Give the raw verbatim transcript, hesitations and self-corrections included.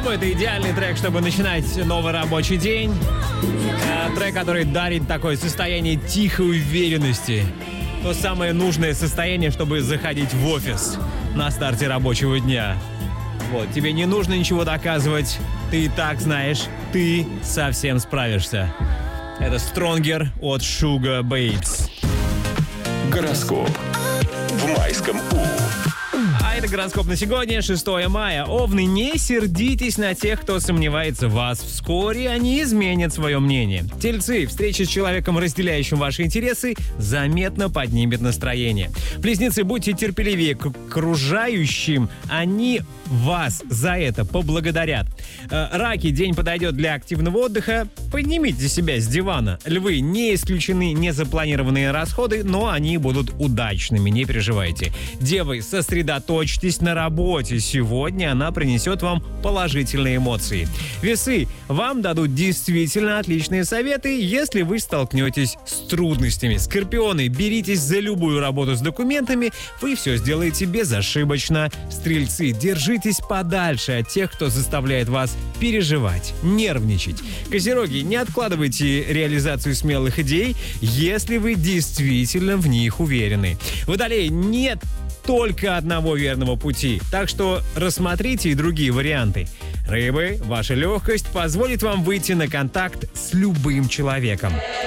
По-моему, это идеальный трек, чтобы начинать новый рабочий день. Э, трек, который дарит такое состояние тихой уверенности. То самое нужное состояние, чтобы заходить в офис на старте рабочего дня. Вот, тебе не нужно ничего доказывать. Ты и так знаешь, ты совсем справишься. Это Stronger от Sugar Babes. Гороскоп в майском У. А это гороскоп на сегодня, шестое мая. Овны, не сердитесь на тех, кто сомневается в вас. Вскоре они изменят свое мнение. Тельцы, встреча с человеком, разделяющим ваши интересы, заметно поднимет настроение. Близнецы, будьте терпеливее к окружающим. Они вас за это поблагодарят. Э, Раки, день подойдет для активного отдыха. Поднимите себя с дивана. Львы, не исключены незапланированные расходы, но они будут удачными, не переживайте. Девы, сосредоточьтесь на работе. Сегодня она принесет вам положительные эмоции. Весы, вам дадут действительно отличные советы, если вы столкнетесь с трудностями. Скорпионы, беритесь за любую работу с документами, вы все сделаете безошибочно. Стрельцы, держитесь подальше от тех, кто заставляет вас переживать, нервничать. Козероги, не откладывайте реализацию смелых идей, если вы действительно в них уверены. Водолеи, нет только одного верного пути, так что рассмотрите и другие варианты. Рыбы, ваша легкость позволит вам выйти на контакт с любым человеком.